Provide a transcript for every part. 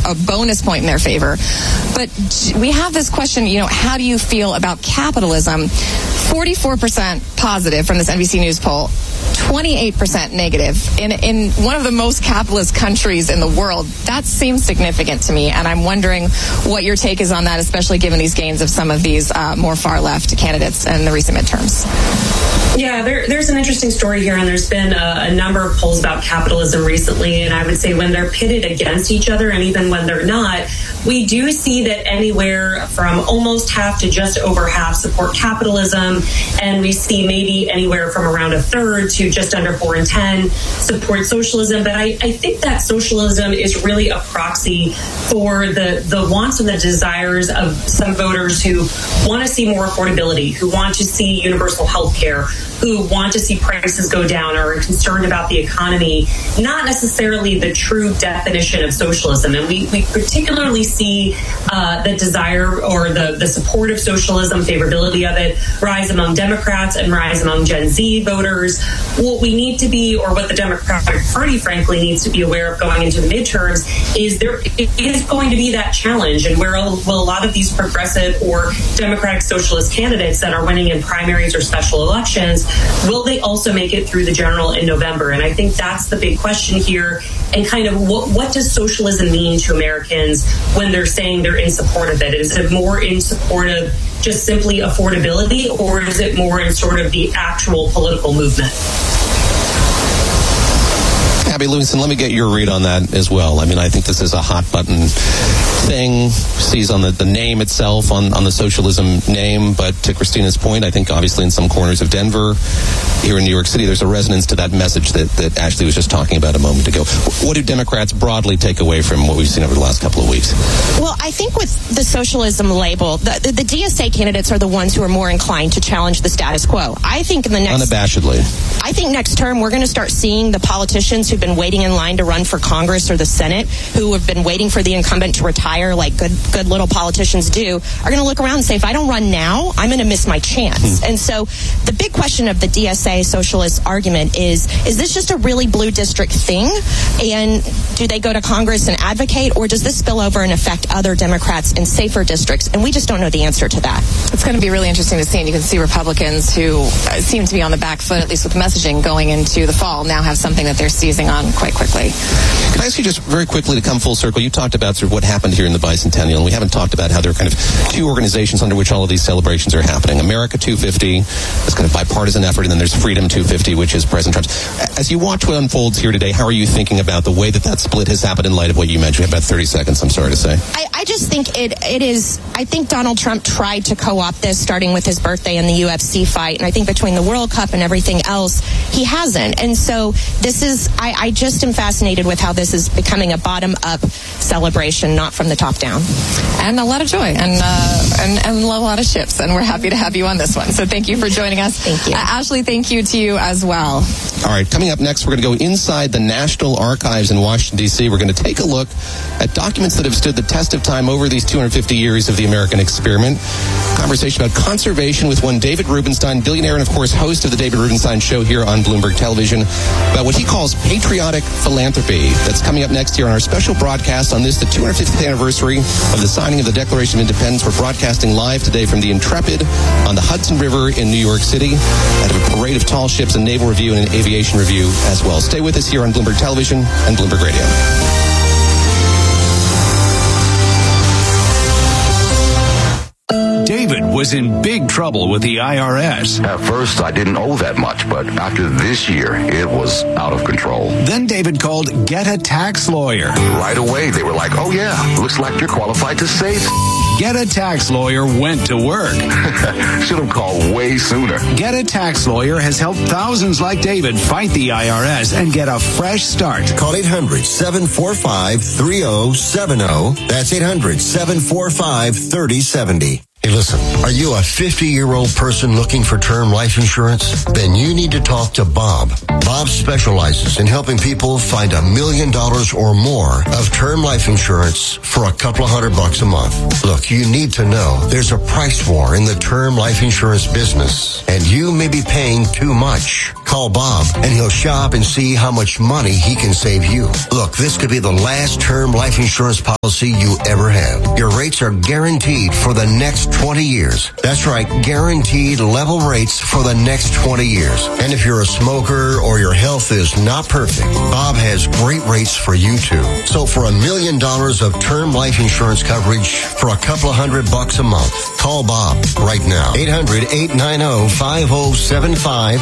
a bonus point in their favor. But we have this question, how do you feel about capitalism? 44% positive from this NBC News poll, 28% negative. In one of the most capitalist countries in the world, that seems significant to me, and I'm wondering what your take is on that, especially given these gains of some of these more far-left candidates in the recent midterms. Yeah, there's an interesting story here, and there's been a number of polls about capitalism recently, and I would say when they're pitted against each other, and even when they're not, we do see that anywhere from almost half to just over half support capitalism, and we see maybe anywhere from around a third to just under 4 in 10 support socialism. But I think that socialism is really a proxy for the wants and the desires of some voters who want to see more affordability, who want to see universal health care, who want to see prices go down or are concerned about the economy, not necessarily the true definition of socialism. And we particularly see the desire or the support of socialism, favorability of it, rise among Democrats and rise among Gen Z voters. What we need to be, or what the Democratic Party, frankly, needs to be aware of going into the midterms is there is going to be that challenge. And where will a lot of these progressive or Democratic socialist candidates that are winning in primaries or special elections, will they also make it through the general in November? And I think that's the big question here. And kind of what does socialism mean to Americans when they're saying they're in support of it? Is it more in support of just simply affordability, or is it more in sort of the actual political movement? Abby Lewinson, let me get your read on that as well. I mean, I think this is a hot button thing, sees on the name itself, on the socialism name. But to Christina's point, I think obviously in some corners of Denver, here in New York City, there's a resonance to that message that Ashley was just talking about a moment ago. What do Democrats broadly take away from what we've seen over the last couple of weeks? Well, I think with the socialism label, the DSA candidates are the ones who are more inclined to challenge the status quo. I think in the next... Unabashedly. I think next term we're going to start seeing the politicians who've been waiting in line to run for Congress or the Senate, who have been waiting for the incumbent to retire like good little politicians do, are going to look around and say, if I don't run now, I'm going to miss my chance. And so the big question of the DSA socialist argument is this just a really blue district thing? And do they go to Congress and advocate, or does this spill over and affect other Democrats in safer districts? And we just don't know the answer to that. It's going to be really interesting to see, and you can see Republicans who seem to be on the back foot, at least with messaging going into the fall, now have something that they're seizing on quite quickly. Can I ask you just very quickly to come full circle? You talked about sort of what happened here in the bicentennial, and we haven't talked about how there are kind of two organizations under which all of these celebrations are happening. America 250, this kind of bipartisan effort, and then there's Freedom 250, which is President Trump's. As you watch what unfolds here today, how are you thinking about the way that split has happened in light of what you mentioned? We have about 30 seconds, I'm sorry to say. I just think it is, I think Donald Trump tried to co-opt this, starting with his birthday and the UFC fight, and I think between the World Cup and everything else, he hasn't. And so this is, I just am fascinated with how this is becoming a bottom-up celebration, not from the top down. And a lot of joy and a lot of shifts, and we're happy to have you on this one. So thank you for joining us. Thank you. Ashley, thank you to you as well. All right, coming up next, we're going to go inside the National Archives in Washington, D.C. We're going to take a look at documents that have stood the test of time over these 250 years of the American experiment. Conversation about conservation with one David Rubenstein, billionaire and, of course, host of the David Rubenstein Show here on Bloomberg Television, about what he calls patriotic philanthropy. That's coming up next here on our special broadcast on this, the 250th anniversary of the signing of the Declaration of Independence. We're broadcasting live today from the Intrepid on the Hudson River in New York City, out of a parade of tall ships, a naval review, and an aviation review as well. Stay with us here on Bloomberg Television and Bloomberg Radio. David was in big trouble with the IRS. At first, I didn't owe that much, but after this year, it was out of control. Then David called Get a Tax Lawyer. Right away, they were like, oh yeah, looks like you're qualified to save. Get a Tax Lawyer went to work. Should have called way sooner. Get a Tax Lawyer has helped thousands like David fight the IRS and get a fresh start. Call 800-745-3070. That's 800-745-3070. Hey, listen, are you a 50-year-old person looking for term life insurance? Then you need to talk to Bob. Bob specializes in helping people find $1 million or more of term life insurance for a couple of $100 a month. Look, you need to know there's a price war in the term life insurance business, and you may be paying too much. Call Bob, and he'll shop and see how much money he can save you. Look, this could be the last term life insurance policy you ever have. Your rates are guaranteed for the next 20 years. That's right, guaranteed level rates for the next 20 years. And if you're a smoker or your health is not perfect, Bob has great rates for you too. So for $1 million of term life insurance coverage for a couple of $100 a month, call Bob right now. 800-890-5075.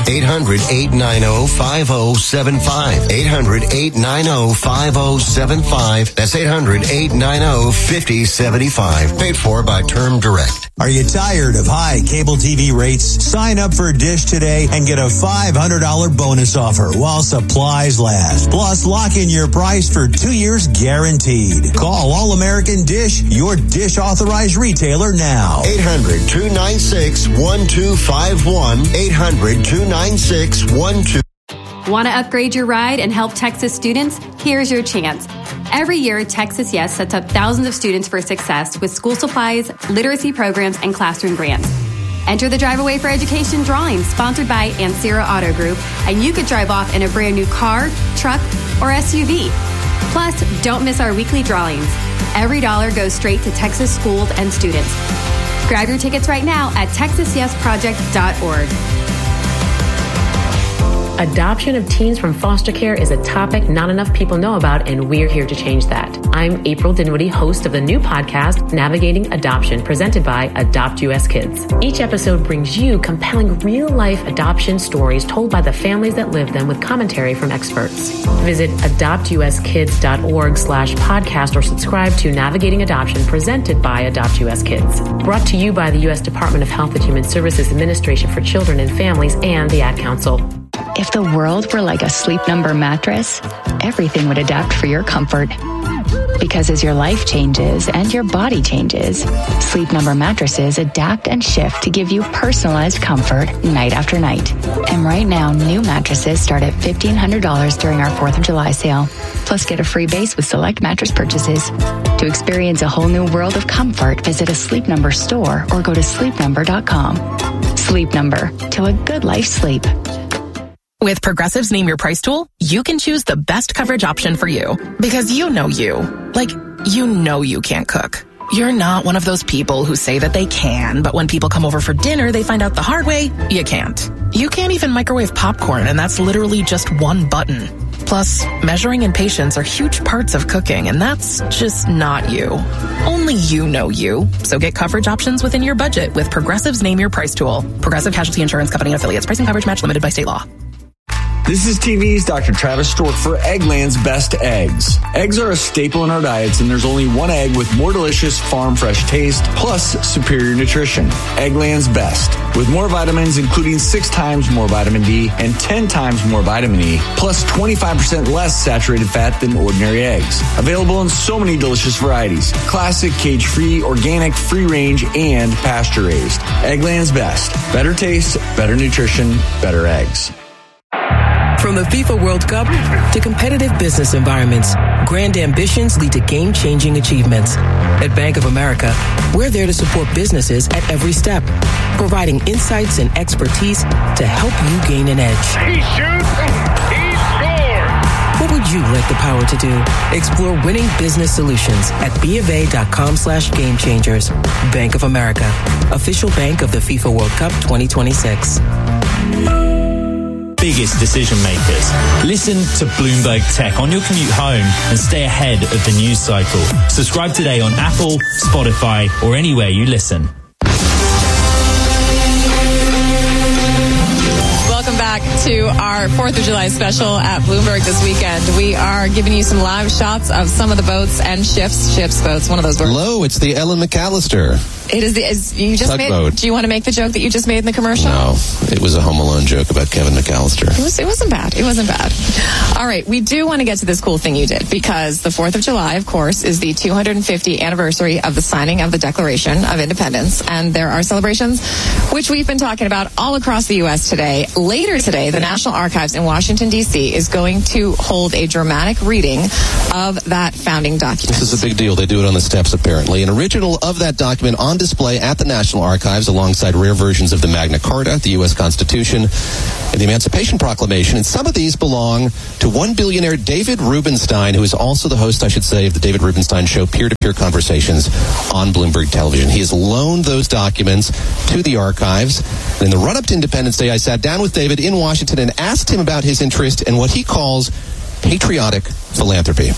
800-890-5075. 800-890-5075. That's 800-890-5075. Paid for by Term Direct. Are you tired of high cable TV rates? Sign up for Dish today and get a $500 bonus offer while supplies last. Plus, lock in your price for 2 years guaranteed. Call All American Dish, your Dish authorized retailer now. 800-296-1251. 800-296-1251. Want to upgrade your ride and help Texas students? Here's your chance. Every year, Texas Yes sets up thousands of students for success with school supplies, literacy programs, and classroom grants. Enter the Drive Away for Education drawing sponsored by Ancira Auto Group, and you could drive off in a brand new car, truck, or SUV. Plus, don't miss our weekly drawings. Every dollar goes straight to Texas schools and students. Grab your tickets right now at TexasYesProject.org. Adoption of teens from foster care is a topic not enough people know about, and we're here to change that. I'm April Dinwiddie, host of the new podcast, Navigating Adoption, presented by Adopt US Kids. Each episode brings you compelling real-life adoption stories told by the families that live them with commentary from experts. Visit adoptuskids.org/podcast or subscribe to Navigating Adoption, presented by Adopt US Kids. Brought to you by the U.S. Department of Health and Human Services Administration for Children and Families and the Ad Council. If the world were like a Sleep Number mattress, everything would adapt for your comfort. Because as your life changes and your body changes, Sleep Number mattresses adapt and shift to give you personalized comfort night after night. And right now, new mattresses start at $1,500 during our 4th of July sale. Plus, get a free base with select mattress purchases. To experience a whole new world of comfort, visit a Sleep Number store or go to sleepnumber.com. Sleep Number, till a good life sleep. With Progressive's Name Your Price tool, you can choose the best coverage option for you. Because you know you. Like, you know you can't cook. You're not one of those people who say that they can, but when people come over for dinner, they find out the hard way, you can't. You can't even microwave popcorn, and that's literally just one button. Plus, measuring and patience are huge parts of cooking, and that's just not you. Only you know you. So get coverage options within your budget with Progressive's Name Your Price tool. Progressive Casualty Insurance Company and Affiliates. Price and coverage match limited by state law. This is TV's Dr. Travis Stork for Eggland's Best Eggs. Eggs are a staple in our diets, and there's only one egg with more delicious farm fresh taste plus superior nutrition. Eggland's Best. With more vitamins, including 6 times more vitamin D and 10 times more vitamin E, plus 25% less saturated fat than ordinary eggs. Available in so many delicious varieties. Classic, cage-free, organic, free-range, and pasture-raised. Eggland's Best. Better taste, better nutrition, better eggs. From the FIFA World Cup to competitive business environments, grand ambitions lead to game-changing achievements. At Bank of America, we're there to support businesses at every step, providing insights and expertise to help you gain an edge. He shoots, he scores! What would you like the power to do? Explore winning business solutions at BofA.com/gamechangers. Bank of America, official bank of the FIFA World Cup 2026. Biggest decision makers. Listen to Bloomberg Tech on your commute home and stay ahead of the news cycle. Subscribe today on Apple, Spotify, or anywhere you listen. Welcome back. back to our 4th of July special at Bloomberg this weekend. We are giving you some live shots of some of the boats and ships, boats, one of those words. Hello, it's the Ellen McAllister. It is you just tugboat. made. Do you want to make the joke that you just made in the commercial? No, it was a Home Alone joke about Kevin McAllister. It wasn't bad. It wasn't bad. All right, we do want to get to this cool thing you did, because the 4th of July, of course, is the 250th anniversary of the signing of the Declaration of Independence, and there are celebrations which we've been talking about all across the U.S. today. Later today, the National Archives in Washington, D.C. is going to hold a dramatic reading of that founding document. This is a big deal. They do it on the steps, apparently. An original of that document on display at the National Archives alongside rare versions of the Magna Carta, the U.S. Constitution, and the Emancipation Proclamation. And some of these belong to one billionaire, David Rubenstein, who is also the host, I should say, of the David Rubenstein Show peer-to-peer conversations on Bloomberg Television. He has loaned those documents to the archives. And in the run-up to Independence Day, I sat down with David in Washington and asked him about his interest in what he calls patriotic philanthropy.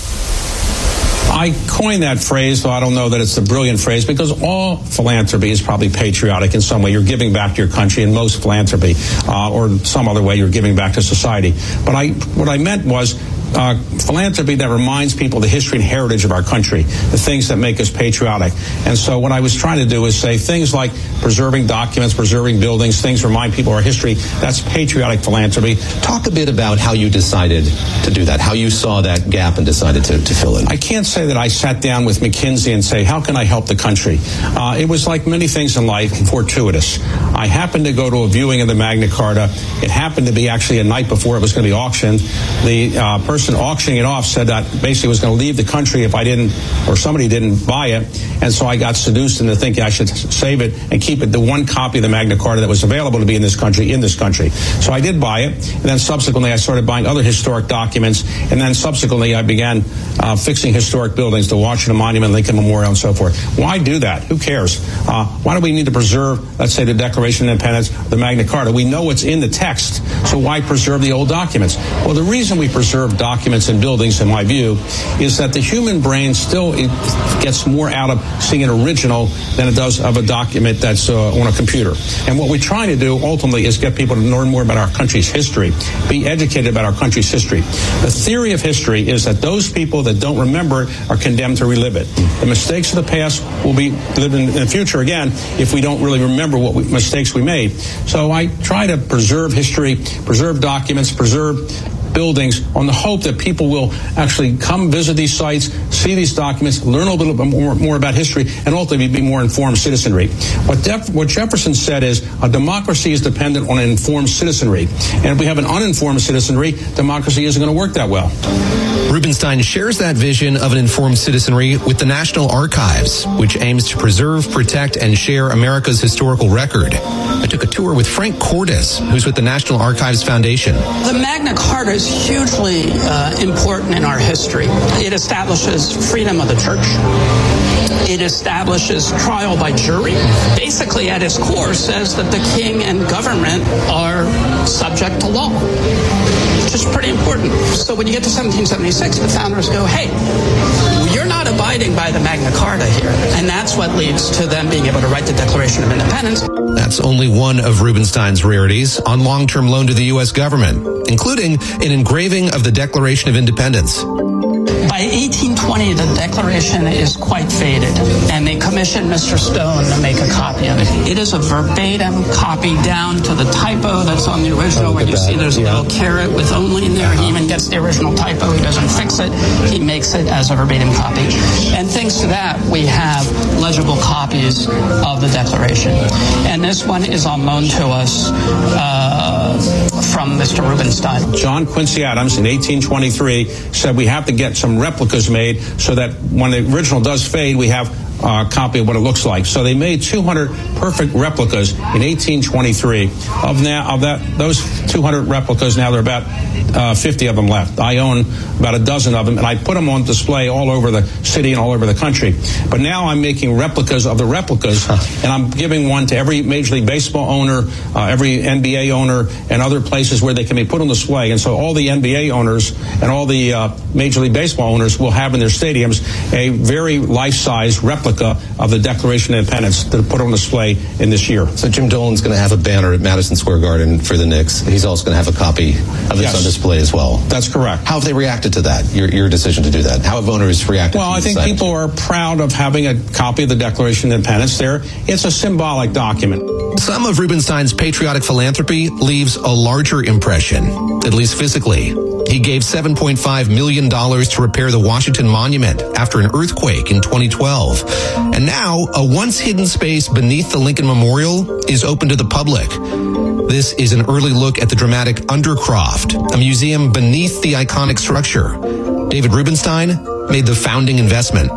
I coined that phrase, though I don't know that it's a brilliant phrase, because all philanthropy is probably patriotic in some way. You're giving back to your country in most philanthropy, or some other way you're giving back to society. But what I meant was philanthropy that reminds people the history and heritage of our country, the things that make us patriotic. And so what I was trying to do is say things like preserving documents, preserving buildings, things remind people of our history. That's patriotic philanthropy. Talk a bit about how you decided to do that, how you saw that gap and decided to fill it. I can't say that I sat down with McKinsey and say, how can I help the country? It was like many things in life, fortuitous. I happened to go to a viewing of the Magna Carta. It happened to be actually a night before it was going to be auctioned. The person auctioning it off said that basically was going to leave the country if I didn't, or somebody didn't buy it. And so I got seduced into thinking I should save it and keep it, the one copy of the Magna Carta that was available to be in this country. So I did buy it. And then subsequently I started buying other historic documents. And then subsequently I began fixing historic buildings, the Washington Monument, Lincoln Memorial, and so forth. Why do that? Who cares? Why do we need to preserve, let's say, the Declaration of Independence, the Magna Carta? We know what's in the text, so why preserve the old documents? Well, the reason we preserve documents and buildings, in my view, is that the human brain still gets more out of seeing an original than it does of a document that's on a computer. And what we're trying to do ultimately is get people to learn more about our country's history, be educated about our country's history. The theory of history is that those people that don't remember it are condemned to relive it. The mistakes of the past will be lived in the future again if we don't really remember what mistakes we made. So I try to preserve history, preserve documents, preserve buildings on the hope that people will actually come visit these sites, see these documents, learn a little bit more about history, and ultimately be more informed citizenry. What Jefferson said is a democracy is dependent on an informed citizenry. And if we have an uninformed citizenry, democracy isn't going to work that well. Rubenstein shares that vision of an informed citizenry with the National Archives, which aims to preserve, protect, and share America's historical record. I took a tour with Frank Cordes, who's with the National Archives Foundation. The Magna Carta is hugely important in our history. It establishes freedom of the church. It establishes trial by jury. Basically, at its core, says that the king and government are subject to law, which is pretty important. So when you get to 1776, the founders go, hey, you're not abiding by the Magna Carta here. And that's what leads to them being able to write the Declaration of Independence. That's only one of Rubenstein's rarities on long-term loan to the U.S. government, including an engraving of the Declaration of Independence. By 1820, the Declaration is quite faded, and they commissioned Mr. Stone to make a copy of it. It is a verbatim copy down to the typo that's on the original, where you see there's a little caret with only in there. He even gets the original typo. He doesn't fix it. He makes it as a verbatim copy. And thanks to that, we have legible copies of the Declaration. And this one is on loan to us from Mr. Rubenstein. John Quincy Adams in 1823 said we have to get some replicas made so that when the original does fade, we have a copy of what it looks like. So they made 200 perfect replicas in 1823. Those 200 replicas, now there are about 50 of them left. I own about a dozen of them, and I put them on display all over the city and all over the country. But now I'm making replicas of the replicas, and I'm giving one to every Major League Baseball owner, every NBA owner, and other places where they can be put on display. And so all the NBA owners and all the Major League Baseball owners will have in their stadiums a very life-size replica replica of the Declaration of Independence to put on display in this year. So Jim Dolan's going to have a banner at Madison Square Garden for the Knicks. He's also going to have a copy of this on display as well. That's correct. How have they reacted to that, your decision to do that? How have owners reacted? Well, I think people are proud of having a copy of the Declaration of Independence there. It's a symbolic document. Some of Rubenstein's patriotic philanthropy leaves a larger impression, at least physically. He gave $7.5 million to repair the Washington Monument after an earthquake in 2012. And now, a once hidden space beneath the Lincoln Memorial is open to the public. This is an early look at the dramatic Undercroft, a museum beneath the iconic structure. David Rubenstein made the founding investment.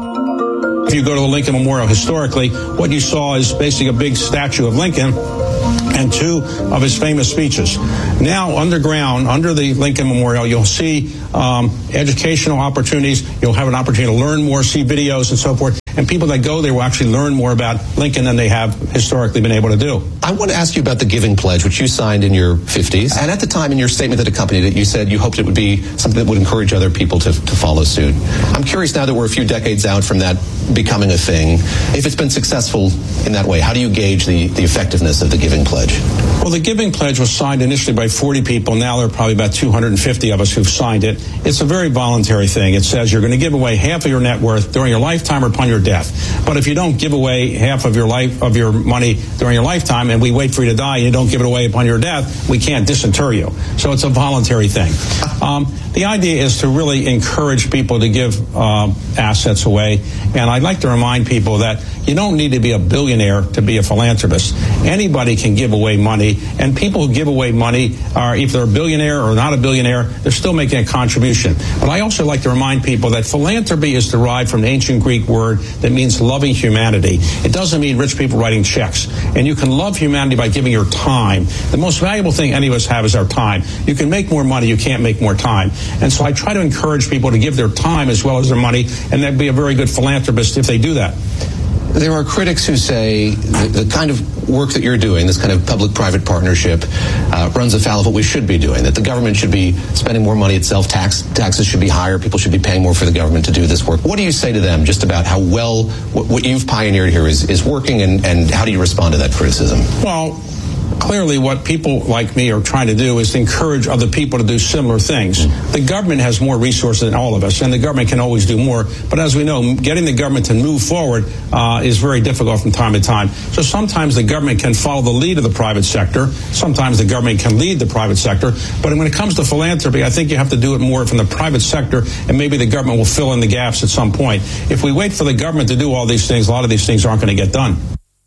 If you go to the Lincoln Memorial historically, what you saw is basically a big statue of Lincoln and two of his famous speeches. Now, underground, under the Lincoln Memorial, you'll see educational opportunities. You'll have an opportunity to learn more, see videos and so forth. And people that go there will actually learn more about Lincoln than they have historically been able to do. I want to ask you about the Giving Pledge, which you signed in your 50s. And at the time in your statement that accompanied it, you said you hoped it would be something that would encourage other people to follow suit. I'm curious now that we're a few decades out from that becoming a thing, if it's been successful in that way, how do you gauge the effectiveness of the Giving Pledge? Well, the Giving Pledge was signed initially by 40 people. Now there are probably about 250 of us who've signed it. It's a very voluntary thing. It says you're going to give away half of your net worth during your lifetime or upon your death. But if you don't give away half of your money during your lifetime and we wait for you to die and you don't give it away upon your death, we can't disinter you. So it's a voluntary thing. The idea is to really encourage people to give assets away. And I'd like to remind people that you don't need to be a billionaire to be a philanthropist. Anybody can give away money, and people who give away money are, if they're a billionaire or not a billionaire, they're still making a contribution. But I also like to remind people that philanthropy is derived from an ancient Greek word that means loving humanity. It doesn't mean rich people writing checks. And you can love humanity by giving your time. The most valuable thing any of us have is our time. You can make more money, you can't make more time. And so I try to encourage people to give their time as well as their money, and they'd be a very good philanthropist if they do that. There are critics who say the kind of work that you're doing, this kind of public-private partnership, runs afoul of what we should be doing, that the government should be spending more money itself, taxes should be higher, people should be paying more for the government to do this work. What do you say to them just about how well what you've pioneered here is working, and how do you respond to that criticism? Well, clearly what people like me are trying to do is to encourage other people to do similar things. The government has more resources than all of us, and the government can always do more. But as we know, getting the government to move forward is very difficult from time to time. So sometimes the government can follow the lead of the private sector. Sometimes the government can lead the private sector. But when it comes to philanthropy, I think you have to do it more from the private sector, and maybe the government will fill in the gaps at some point. If we wait for the government to do all these things, a lot of these things aren't going to get done.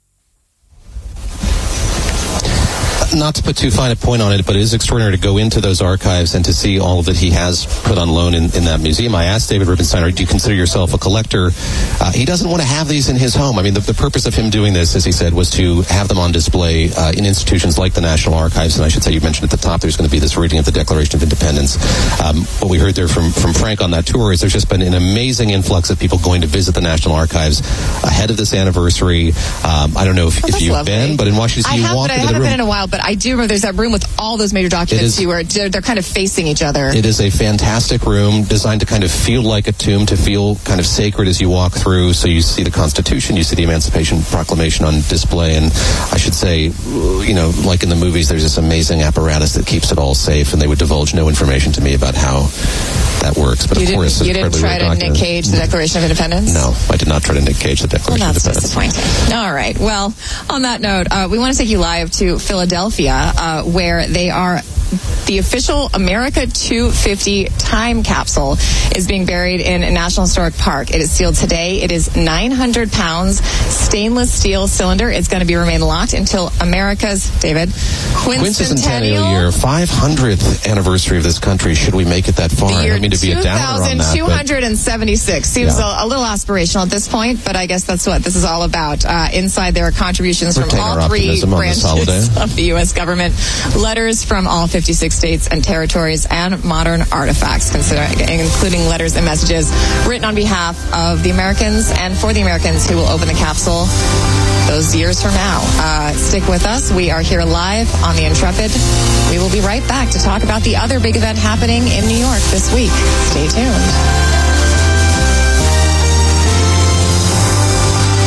Not to put too fine a point on it, but it is extraordinary to go into those archives and to see all that he has put on loan in that museum. I asked David Rubenstein, do you consider yourself a collector? He doesn't want to have these in his home. I mean, the purpose of him doing this, as he said, was to have them on display in institutions like the National Archives. And I should say, you mentioned at the top, there's going to be this reading of the Declaration of Independence. What we heard there from Frank on that tour is there's just been an amazing influx of people going to visit the National Archives ahead of this anniversary. I don't know if you've lovely. Been, but in Washington, I you have, walk but I into the haven't room. been in a while, but I do remember there's that room with all those major documents where they're kind of facing each other. It is a fantastic room designed to kind of feel like a tomb, to feel kind of sacred as you walk through. So you see the Constitution, you see the Emancipation Proclamation on display, and I should say, you know, like in the movies, there's this amazing apparatus that keeps it all safe, and they would divulge no information to me about how that works. But you of course, you didn't try to Nick Cage the Declaration of Independence? No, I did not try to Nick Cage the Declaration of Independence. Well, that's disappointing. All right. Well, on that note, we want to take you live to Philadelphia, where they are. The official America 250 time capsule is being buried in National Historic Park. It is sealed today. It is 900 pounds stainless steel cylinder. It's going to remain locked until America's, David, quincentennial year, 500th anniversary of this country. Should we make it that far? I don't mean to be a downer on that. 2276 seems a little aspirational at this point, but I guess that's what this is all about. Inside there are contributions from all three branches of the U.S. government, letters from all 56 states and territories, and modern artifacts, including letters and messages written on behalf of the Americans and for the Americans who will open the capsule those years from now. Stick with us. We are here live on the Intrepid. We will be right back to talk about the other big event happening in New York this week. Stay tuned.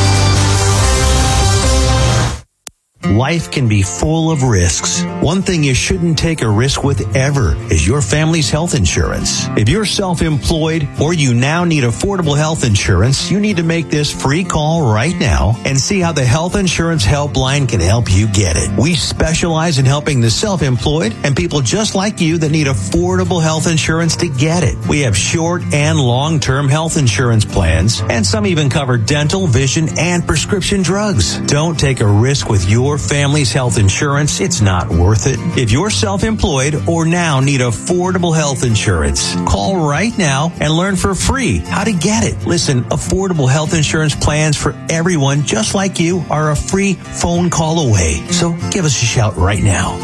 life can be full of risks. One thing you shouldn't take a risk with ever is your family's health insurance. If you're self-employed or you now need affordable health insurance, you need to make this free call right now and see how the Health Insurance Helpline can help you get it. We specialize in helping the self-employed and people just like you that need affordable health insurance to get it. We have short and long-term health insurance plans, and some even cover dental, vision, and prescription drugs. Don't take a risk with your family's health insurance. It's not worth it. If you're self-employed or now need affordable health insurance, call right now and learn for free how to get it. Listen, affordable health insurance plans for everyone just like you are a free phone call away. So give us a shout right now.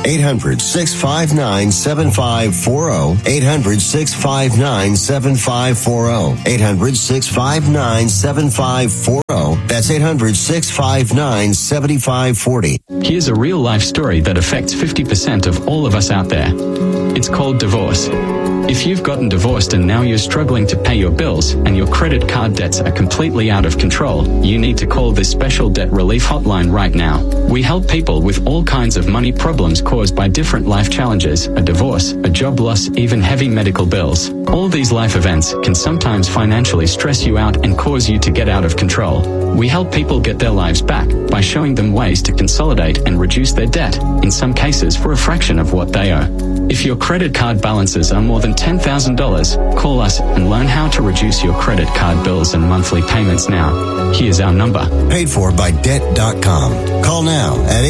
800-659-7540. 800-659-7540. 800-659-7540. That's 800-659-7540. Here's a real-life story that affects 50% of all of us out there. It's called divorce. If you've gotten divorced and now you're struggling to pay your bills and your credit card debts are completely out of control, you need to call this special debt relief hotline right now. We help people with all kinds of money problems caused by different life challenges, a divorce, a job loss, even heavy medical bills. All these life events can sometimes financially stress you out and cause you to get out of control. We help people get their lives back by showing them ways to consolidate and reduce their debt, in some cases for a fraction of what they owe. If your credit card balances are more than $10,000, call us and learn how to reduce your credit card bills and monthly payments now. Here's our number. Paid for by Debt.com. Call now at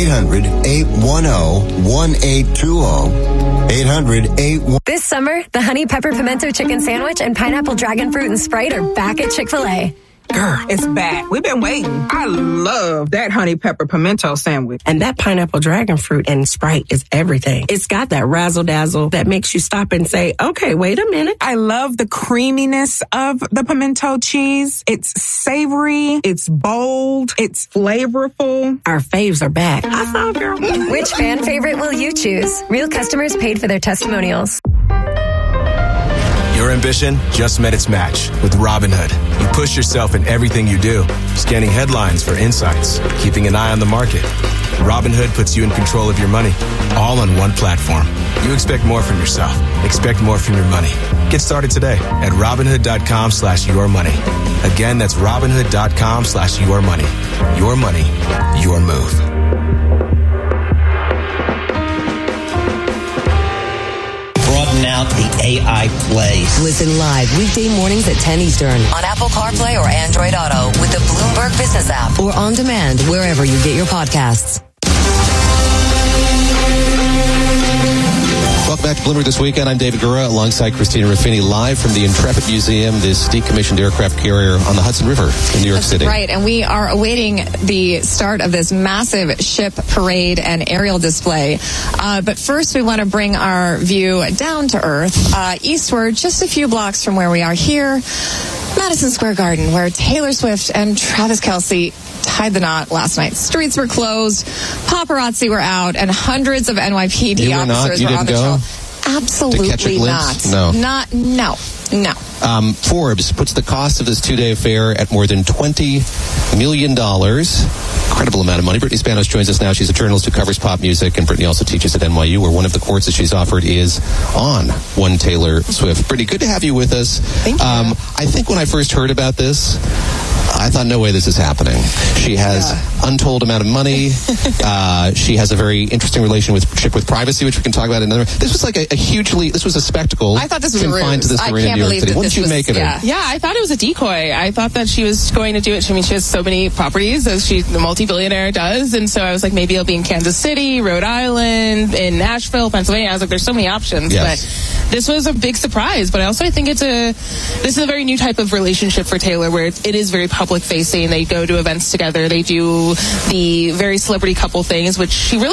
800-810-1820. 800-810. This summer, the Honey Pepper Pimento Chicken Sandwich and Pineapple Dragon Fruit and Sprite are back at Chick-fil-A. Girl, it's back. We've been waiting. I love that honey pepper pimento sandwich. And that pineapple dragon fruit and Sprite is everything. It's got that razzle dazzle that makes you stop and say, okay, wait a minute. I love the creaminess of the pimento cheese. It's savory. It's bold. It's flavorful. Our faves are back. I saw, girl. Which fan favorite will you choose? Real customers paid for their testimonials. Your ambition just met its match with Robinhood. You push yourself in everything you do, scanning headlines for insights, keeping an eye on the market. Robinhood puts you in control of your money, all on one platform. You expect more from yourself. Expect more from your money. Get started today at Robinhood.com/yourmoney. Again, that's Robinhood.com/yourmoney. Your money, your move. Out the AI plays. Listen live weekday mornings at 10 Eastern on Apple CarPlay or Android Auto with the Bloomberg Business app or on demand wherever you get your podcasts. Welcome back to Bloomberg This Weekend. I'm David Gura alongside Christina Ruffini live from the Intrepid Museum, this decommissioned aircraft carrier on the Hudson River in New York City. Right, and we are awaiting the start of this massive ship parade and aerial display. But first we want to bring our view down to earth, eastward, just a few blocks from where we are here, Madison Square Garden, where Taylor Swift and Travis Kelce tied the knot last night. Streets were closed, paparazzi were out, and hundreds of NYPD officers were on the show. Absolutely not. No. Forbes puts the cost of this two-day affair at more than $20 million. Incredible amount of money. Brittany Spanos joins us now. She's a journalist who covers pop music, and Brittany also teaches at NYU, where one of the courses she's offered is on one Taylor Swift. Brittany, good to have you with us. Thank you. I think when I first heard about this, I thought, no way this is happening. She has untold amount of money. She has a very interesting relationship with privacy, which we can talk about in another. This was like this was a spectacle. I thought this was a confined ruse. to this arena in New York City. What did you make of it? Yeah, I thought it was a decoy. I thought that she was going to do it. I mean, she has so many properties, as the multi-billionaire does, and so I was like, maybe it'll be in Kansas City, Rhode Island, in Nashville, Pennsylvania. I was like, there's so many options, but this was a big surprise. But I think this is a very new type of relationship for Taylor, where it is very public facing. They go to events together. They do the very celebrity couple things, which she really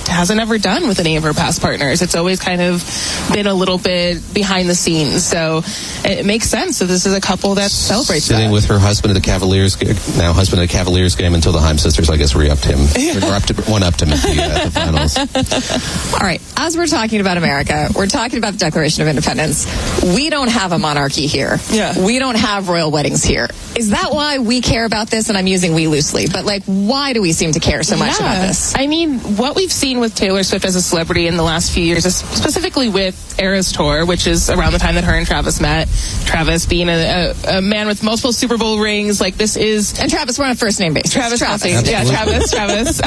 hasn't ever done with any of her past partners. It's always kind of been a little bit behind the scenes. So it makes sense that this is a couple that celebrates Sitting that. with her husband at the Cavaliers, now husband at the Cavaliers game until the Heim sisters, I guess, re-upped him. One-upped him at the finals. All right. As we're talking about America, we're talking about the Declaration of Independence. We don't have a monarchy here. Yeah. We don't have royal weddings here. Is that why we care about this? And I'm using we loosely, but like, why do we seem to care so much about this? I mean, what we've seen with Taylor Swift as a celebrity in the last few years, specifically with Eras Tour, which is around the time that her and Travis met. Travis being a man with multiple Super Bowl rings, like this is... And Travis, we're on a first name basis. Travis. Yeah, Travis.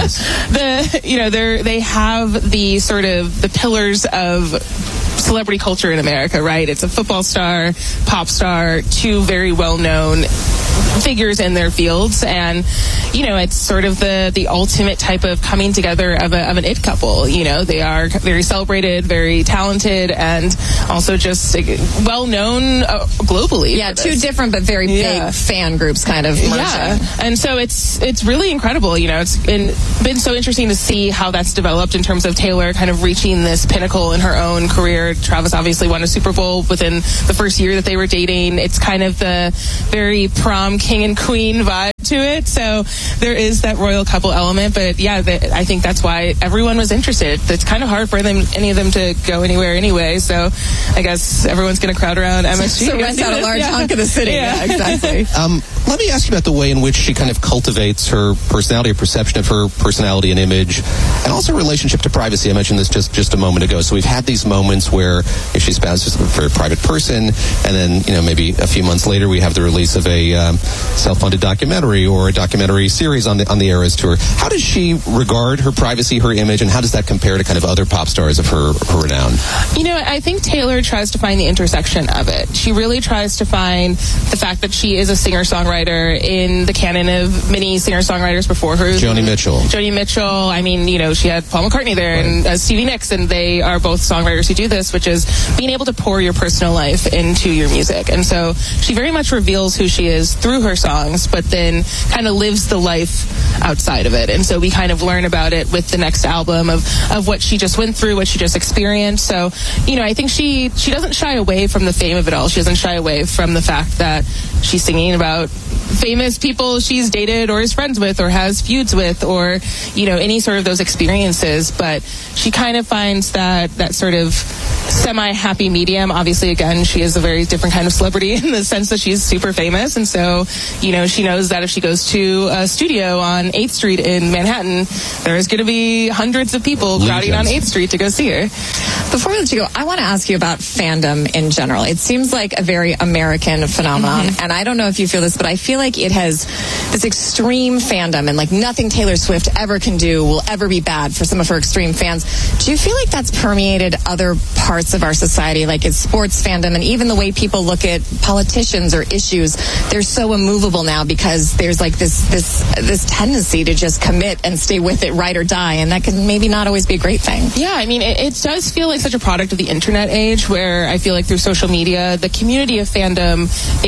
They have the sort of the pillars of celebrity culture in America, right? It's a football star, pop star, two very well-known figures in their fields, and it's sort of the ultimate type of coming together of an it couple. They are very celebrated, very talented, and also just well known globally. Yeah, two different but very big fan groups kind of merging. Yeah, and so it's really incredible. It's been so interesting to see how that's developed in terms of Taylor kind of reaching this pinnacle in her own career. Travis obviously won a Super Bowl within the first year that they were dating. It's kind of the very prom king and queen vibe to it. So there is that royal couple element, but I think that's why everyone was interested. It's kind of hard for any of them to go anywhere anyway. So I guess everyone's going to crowd around MSG. So rent out a large hunk of the city. Yeah, exactly. Let me ask you about the way in which she kind of cultivates her personality, or perception of her personality and image, and also relationship to privacy. I mentioned this just a moment ago. So we've had these moments where if she spouses a very private person, and then maybe a few months later we have the release of a self-funded documentary or a documentary series on the Eras Tour. How does she regard her privacy, her image, and how does that compare to kind of other pop stars of her renown? I think Taylor tries to find the intersection of it. She really tries to find the fact that she is a singer-songwriter in the canon of many singer-songwriters before her. Joni Mitchell. I mean, she had Paul McCartney there and Stevie Nicks, and they are both songwriters who do this, which is being able to pour your personal life into your music. And so she very much reveals who she is through her songs, but then kind of lives the life outside of it. And so we kind of learn about it with the next album of what she just went through, what she just experienced. So, I think she doesn't shy away from the fame of it all. She doesn't shy away from the fact that she's singing about famous people she's dated or is friends with or has feuds with, or any sort of those experiences. But she kind of finds that sort of semi-happy medium. Obviously, again, she is a very different kind of celebrity in the sense that she's super famous, and so she knows that if she goes to a studio on 8th Street in Manhattan, there's going to be hundreds of people crowding on 8th Street to go see her. Before we let you go, I want to ask you about fandom in general. It seems like a very American phenomenon, and I don't know if you feel this, but I feel like it has this extreme fandom, and like nothing Taylor Swift ever can do will ever be bad for some of her extreme fans. Do you feel like that's permeated other parts of our society, like it's sports fandom, and even the way people look at politicians or issues? They're so immovable now because there's like this tendency to just commit and stay with it, ride or die, and that can maybe not always be a great thing. Yeah, I mean, it does feel like such a product of the internet age, where I feel like through social media, the community of fandom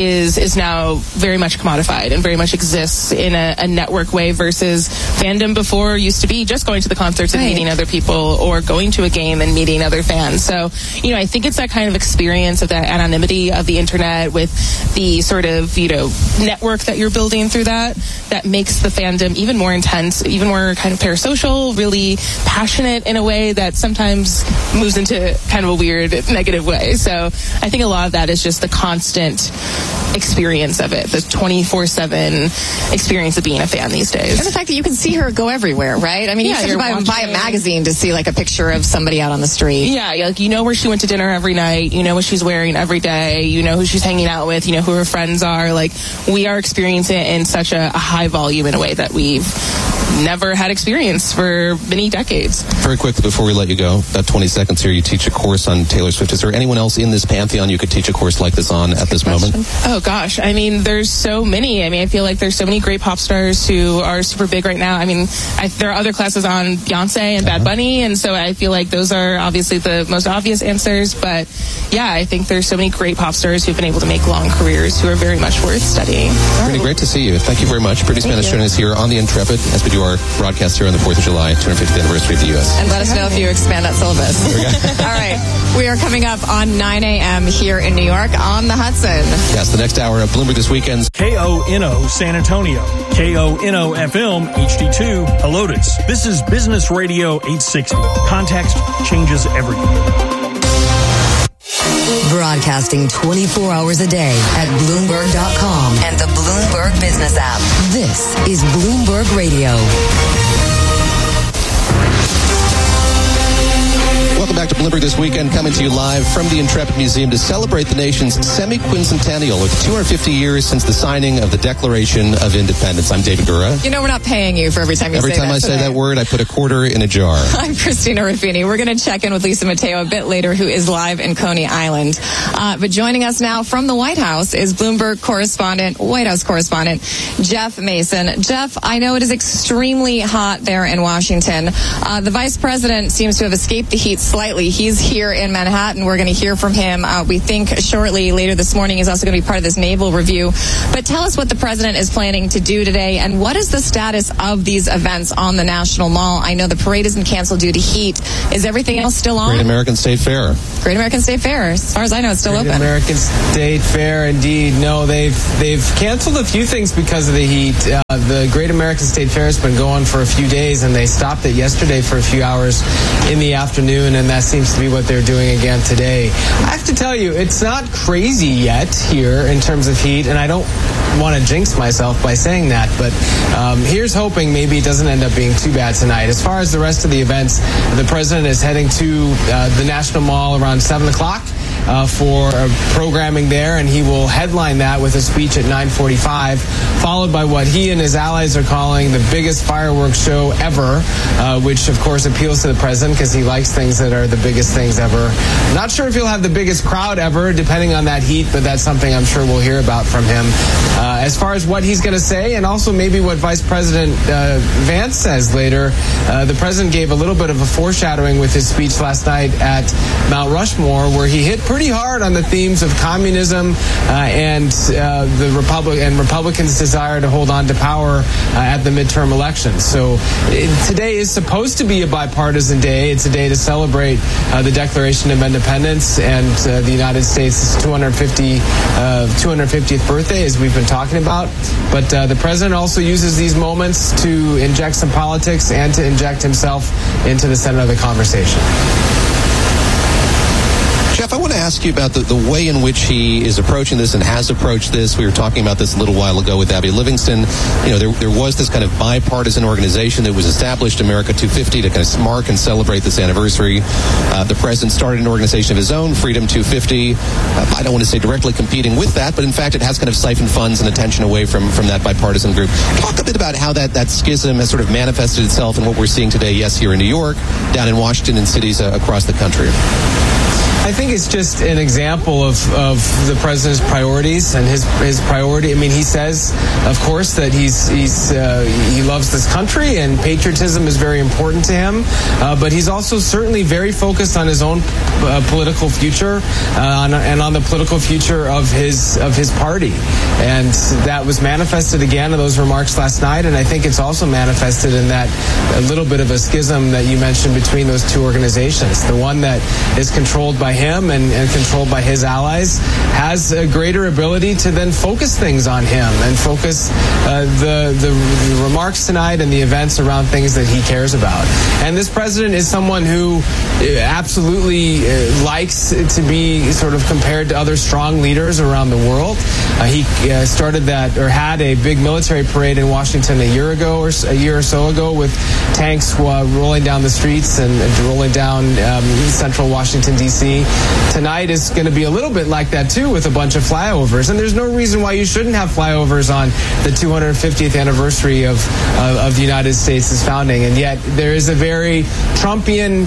is now very much commodified and very much exists in a network way, versus fandom before used to be just going to the concerts and meeting other people, or going to a game and meeting other fans. So, I think it's that kind of experience of that anonymity of the internet with the sort of, network that you're building through that makes the fandom even more intense, even more kind of parasocial, really passionate in a way that sometimes moves into kind of a weird negative way. So I think a lot of that is just the constant experience of it, the 24/7 experience of being a fan these days. And the fact that you can see her go everywhere, right? I mean, you have to buy a magazine to see like a picture of somebody out on the street. Yeah, like where she went to dinner every night, what she's wearing every day, who she's hanging out with, who her friends are. Like, we are experiencing it in such a high volume in a way that we've never had experience for many decades. Very quickly before we let you go, about 20 seconds here, you teach a course on Taylor Swift. Is there anyone else in this pantheon you could teach a course like this on at this moment? Oh gosh, I mean, there's so many. I mean, I feel like there's so many great pop stars who are super big right now. I mean, there are other classes on Beyonce and Bad Bunny, and so I feel like those are obviously the most obvious answers. But yeah, I think there's so many great pop stars who've been able to make long careers who are very much worth studying. Really great to see you. Thank you very much. Brittany Spanish joining us here on The Intrepid as we do our broadcast here on the 4th of July, 250th anniversary of the U.S. And let us know if you expand that syllabus. All right. We are coming up on 9 a.m. here in New York on the Hudson. Yes, the next hour of Bloomberg This Weekend's KONO San Antonio, KONO FM HD2 Helotes. This is Business Radio 860. Context changes everything. Broadcasting 24 hours a day at Bloomberg.com and the Bloomberg Business app. This is Bloomberg Radio. Welcome back to Bloomberg This Weekend, coming to you live from the Intrepid Museum to celebrate the nation's semi-quincentennial with 250 years since the signing of the Declaration of Independence. I'm David Gura. You know we're not paying you for every time you say that. Every time I say that word, I put a quarter in a jar. I'm Christina Ruffini. We're going to check in with Lisa Mateo a bit later, who is live in Coney Island. But joining us now from the White House is Bloomberg White House correspondent, Jeff Mason. Jeff, I know it is extremely hot there in Washington. The vice president seems to have escaped the heat slightly. He's here in Manhattan. We're going to hear from him, we think, shortly later this morning. He's also going to be part of this naval review. But tell us what the president is planning to do today, and what is the status of these events on the National Mall? I know the parade isn't canceled due to heat. Is everything else still on? Great American State Fair. Great American State Fair. As far as I know, it's still open. American State Fair, indeed. No, they've canceled a few things because of the heat. The Great American State Fair has been going for a few days, and they stopped it yesterday for a few hours in the afternoon, and that seems to be what they're doing again today. I have to tell you, it's not crazy yet here in terms of heat, and I don't want to jinx myself by saying that, but here's hoping maybe it doesn't end up being too bad tonight. As far as the rest of the events, the president is heading to the National Mall around 7 o'clock. For programming there, and he will headline that with a speech at 9:45, followed by what he and his allies are calling the biggest fireworks show ever, which of course appeals to the president because he likes things that are the biggest things ever. Not sure if he'll have the biggest crowd ever, depending on that heat, but that's something I'm sure we'll hear about from him. As far as what he's going to say, and also maybe what Vice President Vance says later, the president gave a little bit of a foreshadowing with his speech last night at Mount Rushmore, where he hit pretty hard on the themes of communism and the Republicans' desire to hold on to power at the midterm elections. So today is supposed to be a bipartisan day. It's a day to celebrate the Declaration of Independence and the United States' 250th birthday, as we've been talking about. But the president also uses these moments to inject some politics and to inject himself into the center of the conversation. Jeff, I want to ask you about the way in which he is approaching this and has approached this. We were talking about this a little while ago with Abby Livingston. You know, there was this kind of bipartisan organization that was established, America 250, to kind of mark and celebrate this anniversary. The president started an organization of his own, Freedom 250. I don't want to say directly competing with that, but in fact it has kind of siphoned funds and attention away from that bipartisan group. Talk a bit about how that schism has sort of manifested itself in what we're seeing today, yes, here in New York, down in Washington, and cities across the country. I think it's just an example of the president's priorities and his priority. I mean, he says, of course, that he loves this country and patriotism is very important to him. But he's also certainly very focused on his own political future and on the political future of his party. And that was manifested again in those remarks last night. And I think it's also manifested in that a little bit of a schism that you mentioned between those two organizations. The one that is controlled by him and controlled by his allies has a greater ability to then focus things on him and focus the remarks tonight and the events around things that he cares about. And this president is someone who absolutely likes to be sort of compared to other strong leaders around the world. He started that, or had a big military parade in Washington a year or so ago with tanks rolling down the streets and rolling down central Washington, D.C. Tonight is going to be a little bit like that, too, with a bunch of flyovers. And there's no reason why you shouldn't have flyovers on the 250th anniversary of the United States' founding. And yet there is a very Trumpian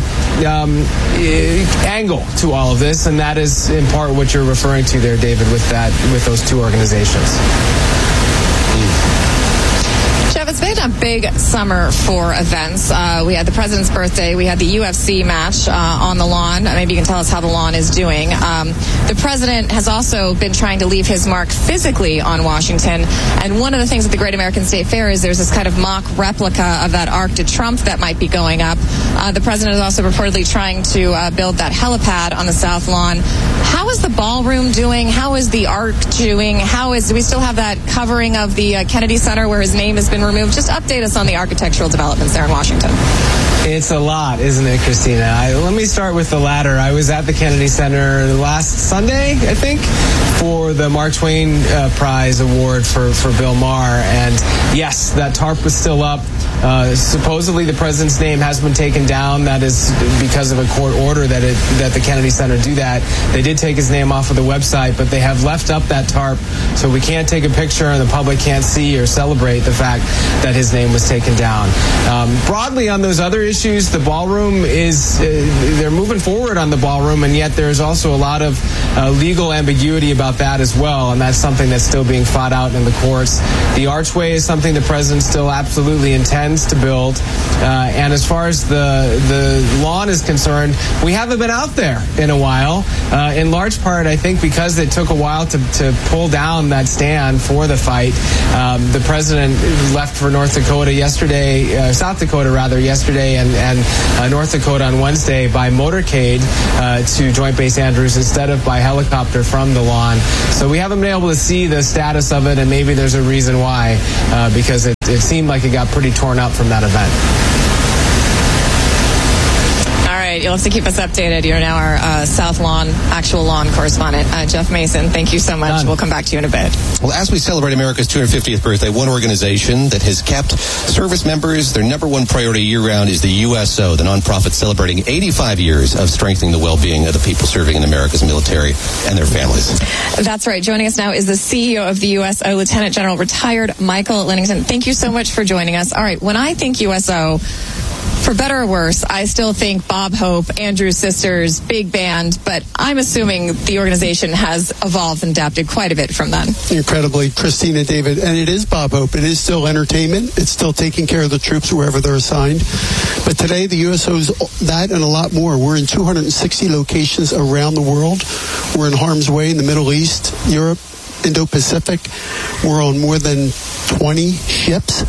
angle to all of this, and that is in part what you're referring to there, David, with those two organizations. Jeff, it's been a big summer for events. We had the president's birthday. We had the UFC match on the lawn. Maybe you can tell us how the lawn is doing. The president has also been trying to leave his mark physically on Washington. And one of the things at the Great American State Fair is there's this kind of mock replica of that Arc de Triomphe that might be going up. The president is also reportedly trying to build that helipad on the South Lawn. How is the ballroom doing? How is the Arc doing? Do we still have that covering of the Kennedy Center where his name has been removed? Just update us on the architectural developments there in Washington. It's a lot, isn't it, Christina? Let me start with the latter. I was at the Kennedy Center last Sunday, I think, for the Mark Twain Prize Award for Bill Maher. And yes, that tarp was still up. Supposedly the president's name has been taken down. That is because of a court order that the Kennedy Center do that. They did take his name off of the website, but they have left up that tarp so we can't take a picture and the public can't see or celebrate the fact that his name was taken down. Broadly on those other issues, the ballroom they're moving forward on the ballroom, and yet there's also a lot of legal ambiguity about that as well, and that's something that's still being fought out in the courts. The archway is something the president still absolutely intends to build, and as far as the lawn is concerned, we haven't been out there in a while, in large part, I think, because it took a while to pull down that stand for the fight. The president left for South Dakota yesterday, and North Dakota on Wednesday by motorcade to Joint Base Andrews instead of by helicopter from the lawn. So we haven't been able to see the status of it, and maybe there's a reason why, because it seemed like it got pretty torn up from that event. You'll have to keep us updated. You're now our South Lawn, actual lawn correspondent. Jeff Mason, thank you so much. Done. We'll come back to you in a bit. Well, as we celebrate America's 250th birthday, one organization that has kept service members their number one priority year-round is the USO, the nonprofit celebrating 85 years of strengthening the well-being of the people serving in America's military and their families. That's right. Joining us now is the CEO of the USO, Lieutenant General retired Michael Lennington. Thank you so much for joining us. All right, when I think USO, for better or worse, I still think Bob Hope, Andrews Sisters, big band, but I'm assuming the organization has evolved and adapted quite a bit from then. Incredibly, Christina, David, and it is Bob Hope. It is still entertainment. It's still taking care of the troops wherever they're assigned. But today, the USO is that and a lot more. We're in 260 locations around the world. We're in harm's way in the Middle East, Europe, Indo-Pacific. We're on more than 20 ships.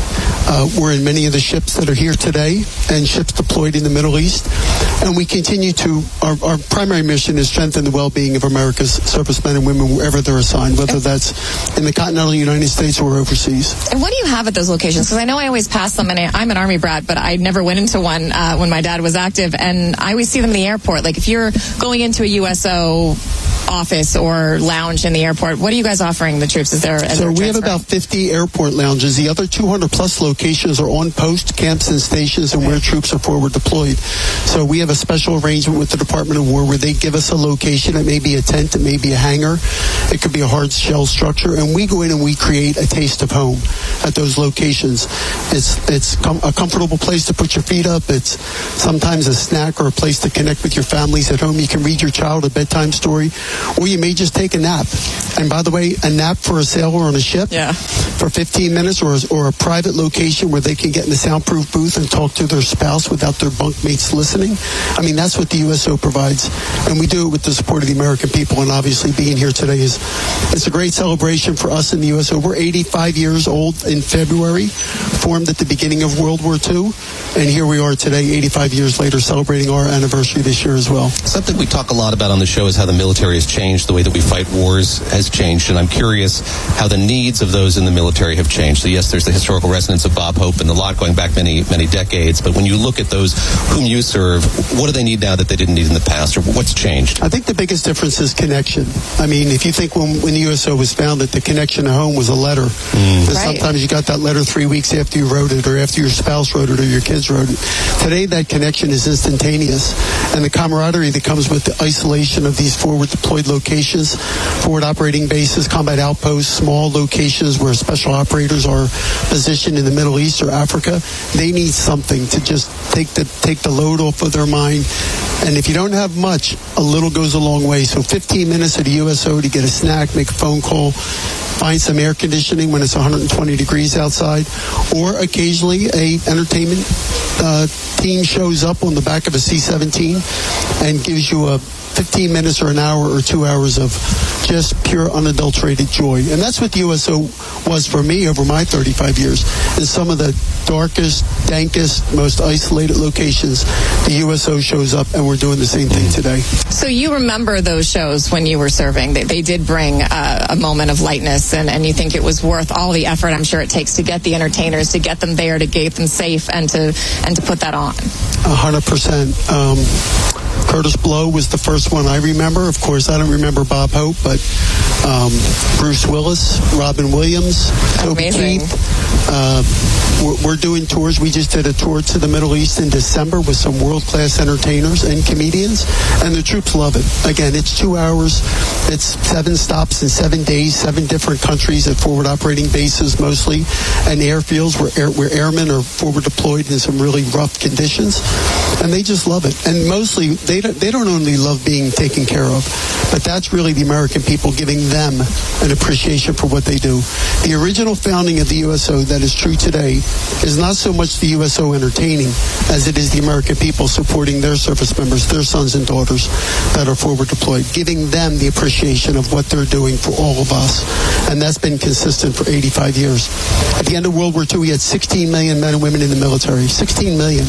We're in many of the ships that are here today and ships deployed in the Middle East. And we continue to, our primary mission is strengthen the well-being of America's servicemen and women wherever they're assigned, whether that's in the continental United States or overseas. And what do you have at those locations? Because I know I always pass them, and I'm an Army brat, but I never went into one when my dad was active. And I always see them in the airport. Like if you're going into a USO office or lounge in the airport, what are you guys offering the troops? So we have about 50 airport lounges. The other 200 plus locations are on post camps and stations and where troops are forward deployed. So we have a special arrangement with the Department of War where they give us a location. It may be a tent, it may be a hangar, it could be a hard shell structure, and we go in and we create a taste of home at those locations. It's a comfortable place to put your feet up. It's sometimes a snack or a place to connect with your families at home. You can read your child a bedtime story, or you may just take a nap. And by the way, a nap for a sailor on a ship for 15 minutes or a private location where they can get in the soundproof booth and talk to their spouse without their bunkmates listening. I mean, that's what the USO provides. And we do it with the support of the American people. And obviously being here today it's a great celebration for us in the USO. We're 85 years old in February, formed at the beginning of World War II. And here we are today, 85 years later, celebrating our anniversary this year as well. Something we talk a lot about on the show is how the military has changed, the way that we fight wars has changed, and I'm curious how the needs of those in the military have changed. So yes, there's the historical resonance of Bob Hope and the lot going back many, many decades, but when you look at those whom you serve, what do they need now that they didn't need in the past, or what's changed? I think the biggest difference is connection. I mean, if you think when the USO was founded, the connection to home was a letter. Right. Sometimes you got that letter 3 weeks after you wrote it, or after your spouse wrote it, or your kids wrote it. Today, that connection is instantaneous, and the camaraderie that comes with the isolation of these forward deployed locations, forward operating bases, combat outposts, small locations where special operators are positioned in the Middle East or Africa, they need something to just take the load off of their mind, And if you don't have much, a little goes a long way. So 15 minutes at the USO to get a snack, make a phone call, find some air conditioning when it's 120 degrees outside, or occasionally a entertainment team shows up on the back of a C-17 and gives you a 15 minutes or an hour or 2 hours of just pure unadulterated joy. And that's what the USO was for me over my 35 years. In some of the darkest, dankest, most isolated locations, the USO shows up, and we're doing the same thing today. So you remember those shows when you were serving. They did bring a moment of lightness, and you think it was worth all the effort I'm sure it takes to get the entertainers, to get them there, to get them safe, and to put that on. 100%. Curtis Blow was the first one I remember. Of course, I don't remember Bob Hope, but Bruce Willis, Robin Williams, Toby Keith. We're doing tours. We just did a tour to the Middle East in December with some world-class entertainers and comedians, and the troops love it. Again, it's 2 hours. It's 7 stops in 7 days, 7 different countries at forward operating bases mostly, and airfields where airmen are forward deployed in some really rough conditions, and they just love it. And mostly, they don't only love being taken care of, but that's really the American people giving them an appreciation for what they do. The original founding of the USO that is true today is not so much the USO entertaining as it is the American people supporting their service members, their sons and daughters that are forward deployed, giving them the appreciation of what they're doing for all of us. And that's been consistent for 85 years. At the end of World War II, we had 16 million men and women in the military. 16 million.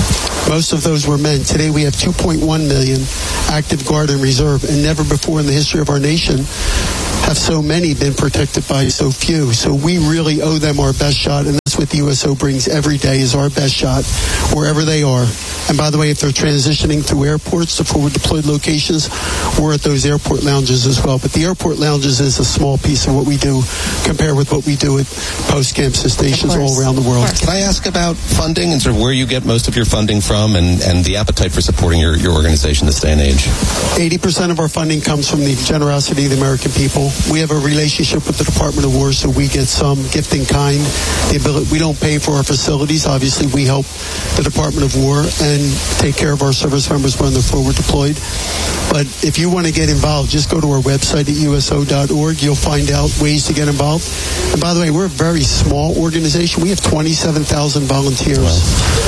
Most of those were men. Today we have 2.1 million active guard and reserve, and never before in the history of our nation have so many been protected by so few. So we really owe them our best shot, and that's what the USO brings every day, is our best shot wherever they are. And by the way, if they're transitioning through airports to forward deployed locations, we're at those airport lounges as well. But the airport lounges is a small piece of what we do compared with what we do at post camps and stations all around the world. Can I ask about funding and sort of where you get most of your funding from and the appetite for supporting your organization this day and age? 80% of our funding comes from the generosity of the American people. We have a relationship with the Department of War, so we get some gift in kind. We don't pay for our facilities. Obviously, we help the Department of War and take care of our service members when they're forward deployed. But if you want to get involved, just go to our website at uso.org. You'll find out ways to get involved. And by the way, we're a very small organization. We have 27,000 volunteers.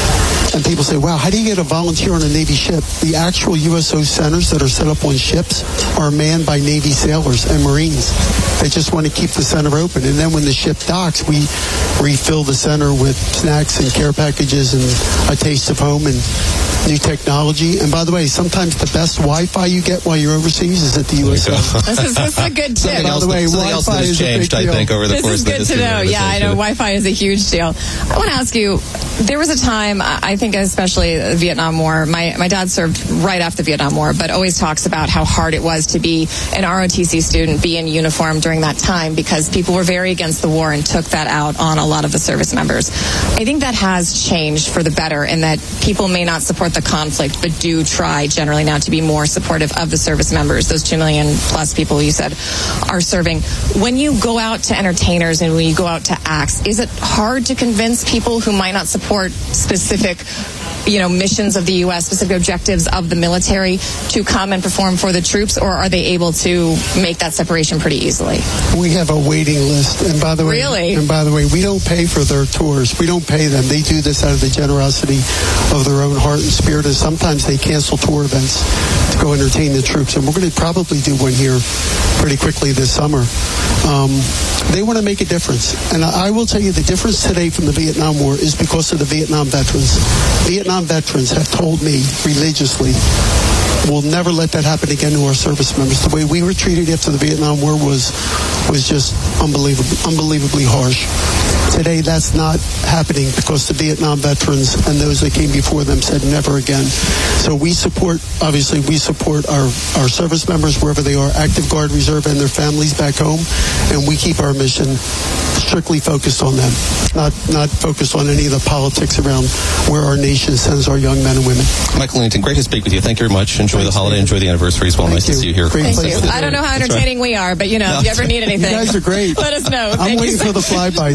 And people say, wow, how do you get a volunteer on a Navy ship? The actual USO centers that are set up on ships are manned by Navy sailors and Marines. They just want to keep the center open. And then when the ship docks, we refill the center with snacks and care packages and a taste of home and new technology. And by the way, sometimes the best Wi-Fi you get while you're overseas is at the USO. This is a good tip. By the way, Wi-Fi has changed, I think, over the course of this is good to know. Yeah, I know Wi-Fi is a huge deal. I want to ask you, there was a time, I think especially the Vietnam War, my dad served right after the Vietnam War, but always talks about how hard it was to be an ROTC student, be in uniform during that time, because people were very against the war and took that out on a lot of the service members. I think that has changed for the better, in that people may not support the conflict, but do try generally now to be more supportive of the service members, those 2 million plus people you said are serving. When you go out to entertainers and when you go out to acts, is it hard to convince people who might not support specific missions of the U.S., specific objectives of the military, to come and perform for the troops, or are they able to make that separation pretty easily? We have a waiting list, and by the way, we don't pay for their tours. We don't pay them. They do this out of the generosity of their own heart and spirit, and sometimes they cancel tour events to go entertain the troops, and we're going to probably do one here pretty quickly this summer. They want to make a difference, and I will tell you the difference today from the Vietnam War is because of the Vietnam veterans. Vietnam veterans have told me religiously, we'll never let that happen again to our service members. The way we were treated after the Vietnam War was just unbelievably harsh. Today, that's not happening because the Vietnam veterans and those that came before them said never again. So we support our service members wherever they are, active guard, reserve, and their families back home, and we keep our mission strictly focused on them, not focused on any of the politics around where our nation sends our young men and women. Michael Lennington, great to speak with you. Thank you very much, Enjoy the holiday. Enjoy the anniversary as well. Nice to see you here. Thank you. I don't know how entertaining we are, but if you ever need anything, you guys are great. Let us know. I'm waiting for the flyby.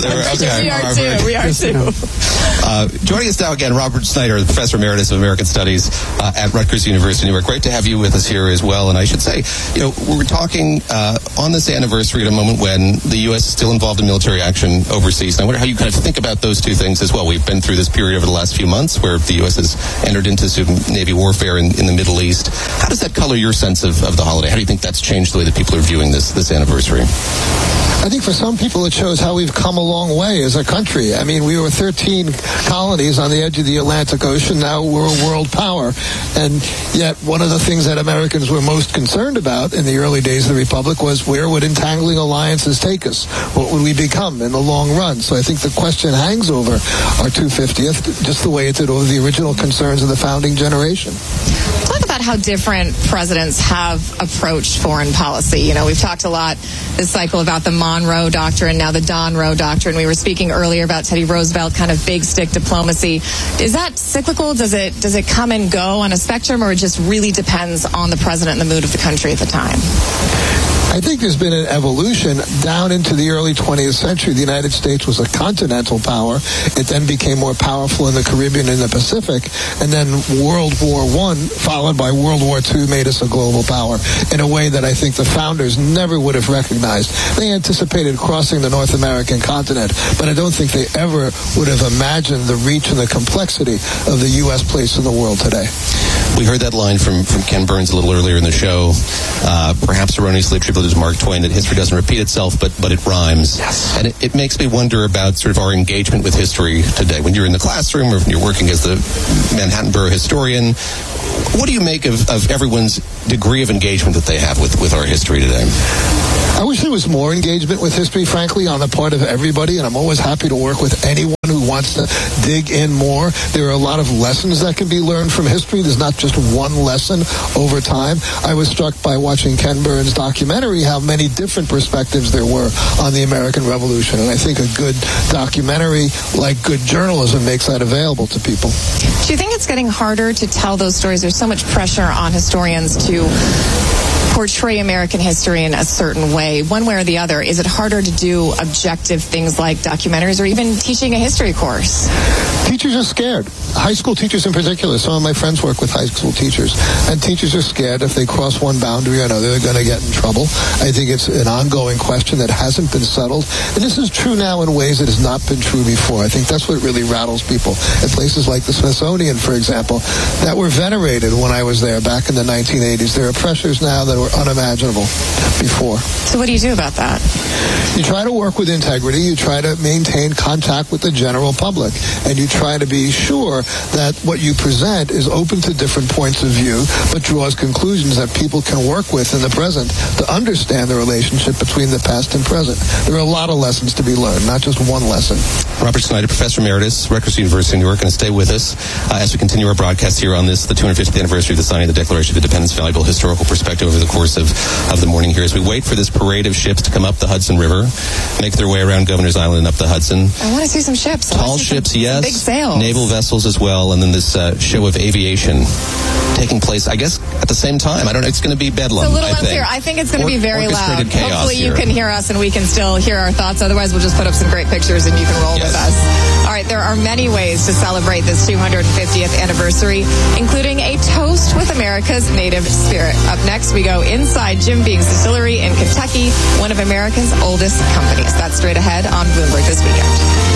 We are too. Joining us now again, Robert Snyder, Professor Emeritus of American Studies at Rutgers University. We're great to have you with us here as well. And I should say, we're talking on this anniversary at a moment when the U.S. is still involved in military action overseas. And I wonder how you kind of think about those two things as well. We've been through this period over the last few months where the U.S. has entered into some Navy warfare in the Middle East. How does that color your sense of the holiday? How do you think that's changed the way that people are viewing this anniversary? I think for some people it shows how we've come a long way as a country. I mean, we were 13 colonies on the edge of the Atlantic Ocean. Now we're a world power. And yet one of the things that Americans were most concerned about in the early days of the Republic was where would entangling alliances take us? What would we become in the long run? So I think the question hangs over our 250th, just the way it did over the original concerns of the founding generation. Talk about how different presidents have approached foreign policy. We've talked a lot this cycle about the Monroe Doctrine, now the Don Roe Doctrine. We were speaking earlier about Teddy Roosevelt, kind of big stick diplomacy. Is that cyclical? Does it come and go on a spectrum, or it just really depends on the president and the mood of the country at the time? I think there's been an evolution down into the early 20th century. The United States was a continental power. It then became more powerful in the Caribbean and the Pacific. And then World War I, followed by World War II, made us a global power in a way that I think the founders never would have recognized. They anticipated crossing the North American continent, but I don't think they ever would have imagined the reach and the complexity of the U.S. place in the world today. We heard that line from Ken Burns a little earlier in the show, perhaps erroneously attributed to Mark Twain, that history doesn't repeat itself, but it rhymes. Yes. And it makes me wonder about sort of our engagement with history today. When you're in the classroom or when you're working as the Manhattan Borough historian, what do you make of everyone's degree of engagement that they have with our history today? I wish there was more engagement with history, frankly, on the part of everybody, and I'm always happy to work with anyone who wants to dig in more. There are a lot of lessons that can be learned from history. There's not just one lesson over time. I was struck by watching Ken Burns' documentary how many different perspectives there were on the American Revolution, and I think a good documentary, like good journalism, makes that available to people. Do you think it's getting harder to tell those stories? There's so much pressure on historians to portray American history in a certain way, one way or the other. Is it harder to do objective things like documentaries or even teaching a history course? Teachers are scared. High school teachers in particular. Some of my friends work with high school teachers, and teachers are scared if they cross one boundary or another, they're going to get in trouble. I think it's an ongoing question that hasn't been settled, and this is true now in ways that has not been true before. I think that's what really rattles people. At places like the Smithsonian, for example, that were venerated when I was there back in the 1980s. There are pressures now that were unimaginable before. So what do you do about that? You try to work with integrity. You try to maintain contact with the general public, and you try to be sure that what you present is open to different points of view, but draws conclusions that people can work with in the present to understand the relationship between the past and present. There are a lot of lessons to be learned, not just one lesson. Robert Snyder, Professor Emeritus, Rutgers University in New York, going to stay with us as we continue our broadcast here on the 250th anniversary of the signing of the Declaration of Independence. Valuable historical perspective over the course of the morning here as we wait for this parade of ships to come up the Hudson River, make their way around Governor's Island and up the Hudson. I want to see some ships. Tall ships, yes. Big sails. Naval vessels as well, and then this show of aviation taking place, I guess, at the same time. I don't know. It's going to be bedlam, It's a little unclear. I think it's going to be very loud. Hopefully you can hear us and we can still hear our thoughts. Otherwise, we'll just put up some great pictures and you can roll with us. All right, there are many ways to celebrate this 250th anniversary, including a toast with America's native spirit. Up next, we go inside Jim Beam's Distillery in Kentucky, one of America's oldest companies. That's straight ahead on Bloomberg This Weekend.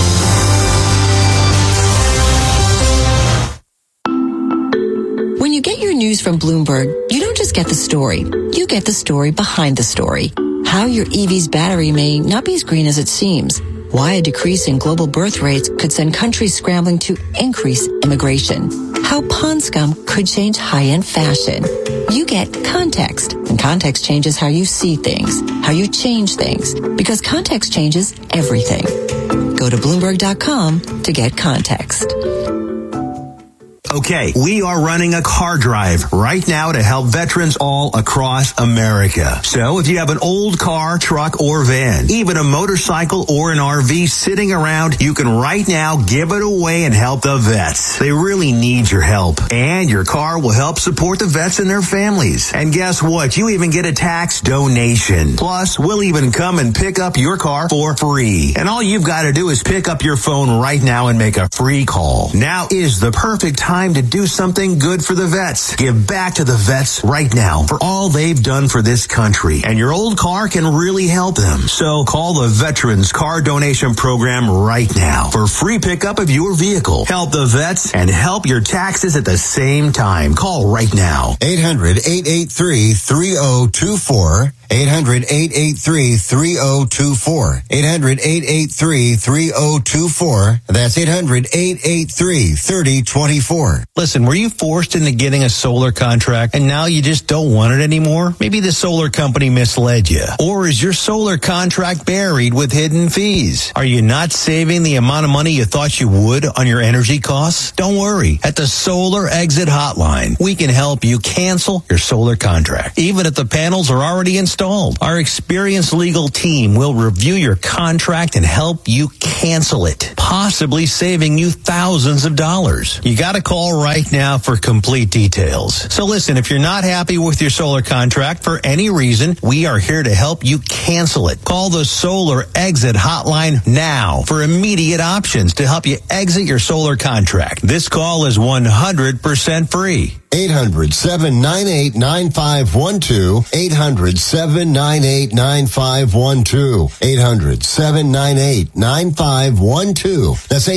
When you get your news from Bloomberg, you don't just get the story. You get the story behind the story. How your EV's battery may not be as green as it seems. Why a decrease in global birth rates could send countries scrambling to increase immigration. How pond scum could change high-end fashion. You get context, and context changes how you see things, how you change things, because context changes everything. Go to Bloomberg.com to get context. Okay, we are running a car drive right now to help veterans all across America. So if you have an old car, truck, or van, even a motorcycle or an RV sitting around, you can right now give it away and help the vets. They really need your help. And your car will help support the vets and their families. And guess what? You even get a tax donation. Plus, we'll even come and pick up your car for free. And all you've got to do is pick up your phone right now and make a free call. Now is the perfect time to do something good for the vets. Give back to the vets right now for all they've done for this country. And your old car can really help them. So call the Veterans Car Donation Program right now for free pickup of your vehicle. Help the vets and help your taxes at the same time. Call right now. 800-883-3024. 800-883-3024. 800-883-3024. That's 800-883-3024. Listen, were you forced into getting a solar contract and now you just don't want it anymore? Maybe the solar company misled you. Or is your solar contract buried with hidden fees? Are you not saving the amount of money you thought you would on your energy costs? Don't worry. At the Solar Exit Hotline, we can help you cancel your solar contract, even if the panels are already installed. Our experienced legal team will review your contract and help you cancel it, possibly saving you thousands of dollars. You got to call right now for complete details. So listen, if you're not happy with your solar contract for any reason, we are here to help you cancel it. Call the Solar Exit Hotline now for immediate options to help you exit your solar contract. This call is 100% free. 800-798-9512. 800-798-9512. 800-798-9512. That's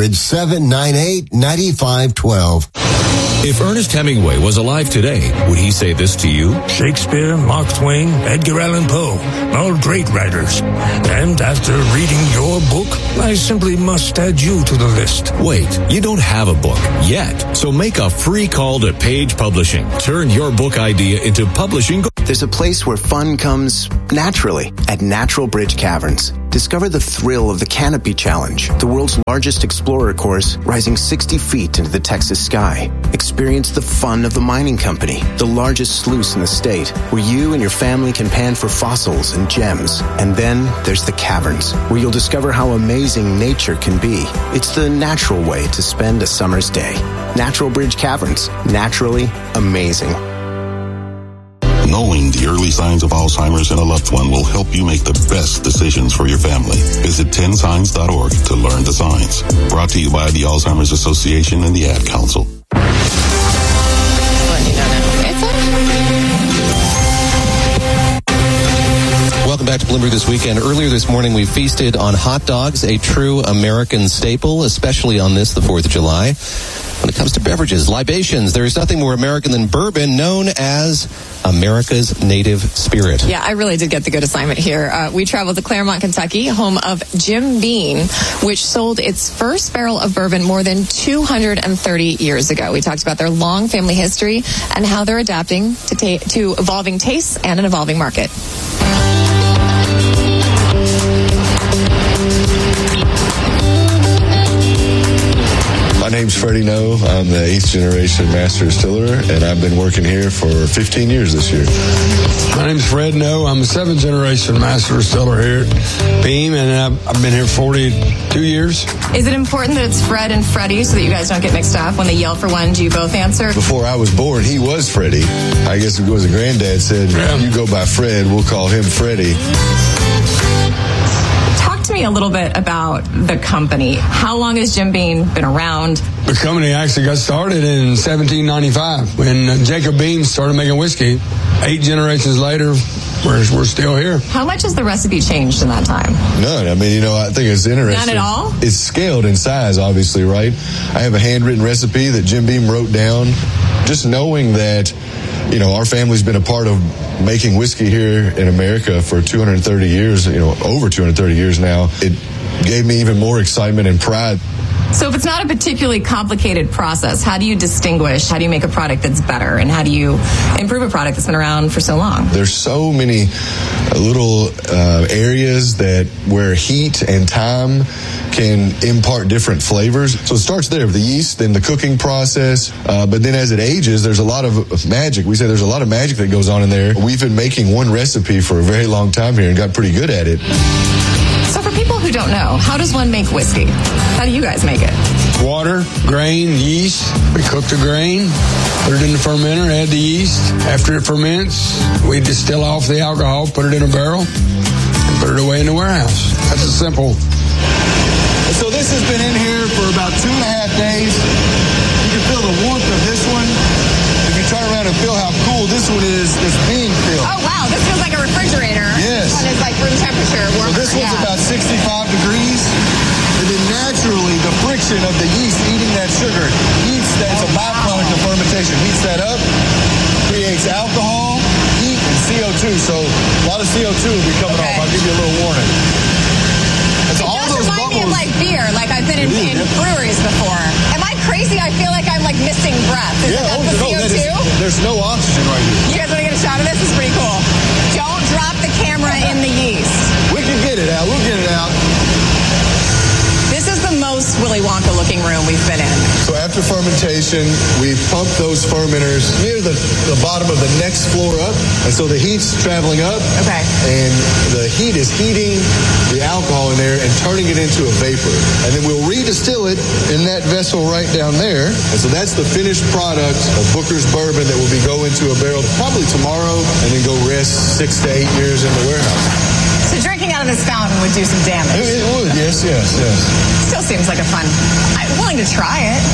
800-798-9512. If Ernest Hemingway was alive today, would he say this to you? Shakespeare, Mark Twain, Edgar Allan Poe, all great writers. And after reading your book, I simply must add you to the list. Wait, you don't have a book yet. So make a free call to Page Publishing. Turn your book idea into publishing. There's a place where fun comes naturally at Natural Bridge Caverns. Discover the thrill of the Canopy Challenge, the world's largest explorer course rising 60 feet into the Texas sky. Experience the fun of the mining company, the largest sluice in the state, where you and your family can pan for fossils and gems. And then there's the caverns, where you'll discover how amazing nature can be. It's the natural way to spend a summer's day. Natural Bridge Caverns, naturally amazing. Knowing the early signs of Alzheimer's in a loved one will help you make the best decisions for your family. Visit 10signs.org to learn the signs. Brought to you by the Alzheimer's Association and the Ad Council. Welcome back to Bloomberg This Weekend. Earlier this morning, we feasted on hot dogs, a true American staple, especially on this, the 4th of July. When it comes to beverages, libations, there is nothing more American than bourbon, known as America's native spirit. Yeah, I really did get the good assignment here. We traveled to Claremont, Kentucky, home of Jim Beam, which sold its first barrel of bourbon more than 230 years ago. We talked about their long family history and how they're adapting to evolving tastes and an evolving market. My name's Freddie No. I'm the 8th generation master distiller, and I've been working here for 15 years this year. My name's Fred No. I'm a 7th generation master distiller here at Beam, and I've been here 42 years. Is it important that it's Fred and Freddie so that you guys don't get mixed up? When they yell for one, do you both answer? Before I was born, he was Freddie. I guess it was a granddad said, you go by Fred, we'll call him Freddie. Talk to me a little bit about the company. How long has Jim Beam been around? The company actually got started in 1795 when Jacob Beam started making whiskey. 8 generations later, we're still here. How much has the recipe changed in that time? None. I mean, I think it's interesting. None at all? It's scaled in size, obviously, right? I have a handwritten recipe that Jim Beam wrote down. Just knowing that, our family's been a part of making whiskey here in America for 230 years, over 230 years now, it gave me even more excitement and pride. So if it's not a particularly complicated process, how do you distinguish? How do you make a product that's better? And how do you improve a product that's been around for so long? There's so many little areas where heat and time can impart different flavors. So it starts there with the yeast, then the cooking process. But then as it ages, there's a lot of magic. We say there's a lot of magic that goes on in there. We've been making one recipe for a very long time here and got pretty good at it. So for people who don't know, how does one make whiskey? How do you guys make it? Water, grain, yeast. We cook the grain, put it in the fermenter, add the yeast. After it ferments, we distill off the alcohol, put it in a barrel, and put it away in the warehouse. That's a simple. And so this has been in here for about 2.5 days. You can feel the warmth of this one. If you turn around and feel how cool this one is, this being filled. Oh, wow. This feels like a refrigerator. Yes. This one is like room temperature. So this one's about 65 degrees. And then naturally, the friction of the yeast eating that sugar heats that. It's a byproduct of fermentation. Heats that up, creates alcohol, heat, and CO2. So a lot of CO2 will be coming off. I'll give you a little warning. And so all those remind me of like beer. Like I've been in breweries before. Am I crazy? I feel like I'm like missing breath. Is that the CO2? There's no oxygen right here. You guys want to get a shot of this? It's pretty cool. Don't drop the camera in the yeast. We can get it out. We'll get it out. This is the most Willy Wonka looking room we've been in. So after fermentation, we pump those fermenters near the bottom of the next floor up. And so the heat's traveling up. Okay. And the heat is heating the alcohol in there and turning it into a vapor. And then we'll redistill it in that vessel right down there. And so that's the finished product of Booker's Bourbon that will be go into a barrel probably tomorrow and then go rest 6 to 8 years in the warehouse. So drinking out of this fountain would do some damage. It would, yes. Still seems like a fun. I'm willing to try it.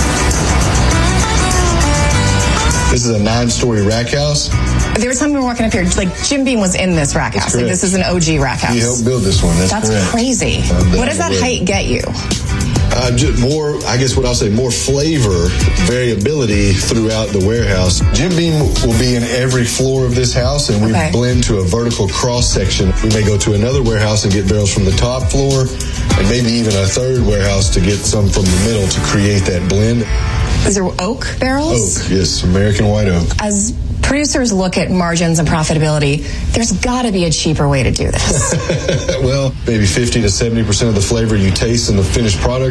This is a 9-story rack house. There was time we were walking up here, like Jim Beam was in this rack house. Like this is an OG rack house. He helped build this one. That's correct. Crazy. What does that height get you? Just more, I guess what I'll say, more flavor, variability throughout the warehouse. Jim Beam will be in every floor of this house, and we blend to a vertical cross section. We may go to another warehouse and get barrels from the top floor, and maybe even a third warehouse to get some from the middle to create that blend. These are oak barrels? Oak, yes, American white oak. As producers look at margins and profitability, there's got to be a cheaper way to do this. Well, maybe 50 to 70% of the flavor you taste in the finished product